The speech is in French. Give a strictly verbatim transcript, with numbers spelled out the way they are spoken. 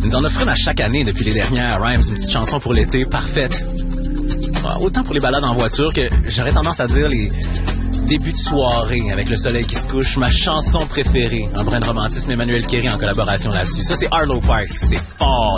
nous en offre une à chaque année depuis les dernières. Rhymes, une petite chanson pour l'été parfaite. Autant pour les balades en voiture que j'aurais tendance à dire les débuts de soirée avec le soleil qui se couche. Ma chanson préférée, un brin de romantisme, Emmanuel Kéry en collaboration là-dessus. Ça, c'est Arlo Parks. C'est fort.